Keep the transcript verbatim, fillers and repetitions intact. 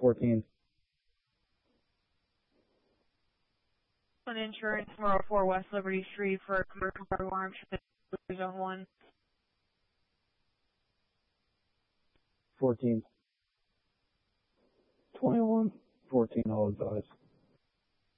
fourteen. On insurance, four oh four West Liberty Street for a commercial car alarm, zone one. fourteen. twenty-one. fourteen, all advised.